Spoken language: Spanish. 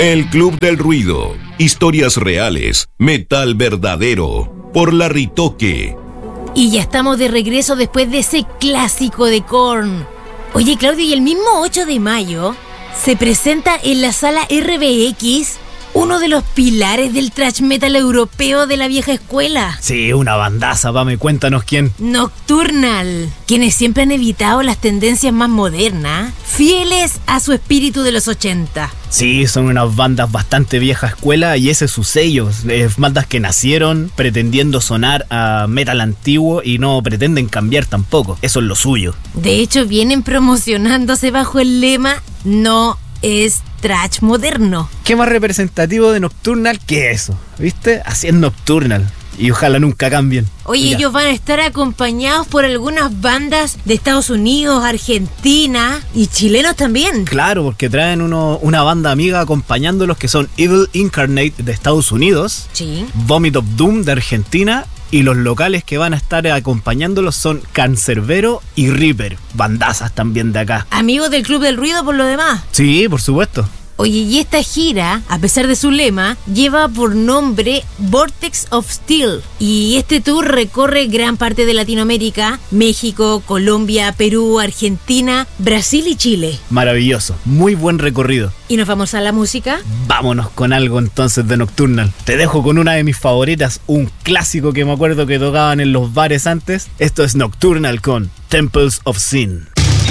El Club del Ruido. Historias reales. Metal verdadero. Por La Ritoque. Y ya estamos de regreso después de ese clásico de Korn. Oye, Claudio, y el mismo 8 de mayo se presenta en la sala RBX uno de los pilares del thrash metal europeo de la vieja escuela. Sí, una bandaza, Pame, cuéntanos quién. Nocturnal, quienes siempre han evitado las tendencias más modernas, fieles a su espíritu de los 80. Sí, son unas bandas bastante vieja escuela y ese es su sello. Bandas que nacieron pretendiendo sonar a metal antiguo y no pretenden cambiar tampoco. Eso es lo suyo. De hecho, vienen promocionándose bajo el lema "No es thrash moderno". ¿Qué más representativo de Nocturnal que eso? ¿Viste? Así es Nocturnal. Y ojalá nunca cambien. Oye, Mira, ellos van a estar acompañados por algunas bandas de Estados Unidos, Argentina y chilenos también. claro, porque traen una banda amiga acompañándolos que son Evil Incarnate de Estados Unidos, Sí. Vomit of Doom de Argentina, y los locales que van a estar acompañándolos son Cancerbero y Reaper, bandazas también de acá. Amigos del Club del Ruido por lo demás. Sí, por supuesto. Oye, y esta gira, a pesar de su lema, lleva por nombre Vortex of Steel. Y este tour recorre gran parte de Latinoamérica: México, Colombia, Perú, Argentina, Brasil y Chile. Maravilloso, muy buen recorrido. ¿Y nos vamos a la música? Vámonos con algo entonces de Nocturnal. Te dejo con una de mis favoritas, un clásico que me acuerdo que tocaban en los bares antes. Esto es Nocturnal con Temples of Sin.